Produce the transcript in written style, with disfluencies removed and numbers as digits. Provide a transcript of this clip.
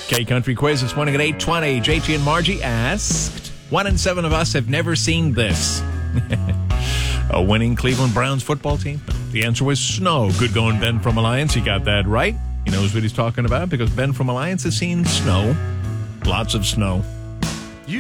K-Country Quiz this morning at 8:20. JT and Margie asked, 1 in 7 of us have never seen this. A winning Cleveland Browns football team? The answer was snow. Good going, Ben from Alliance. He got that right. He knows what he's talking about because Ben from Alliance has seen snow. Lots of snow.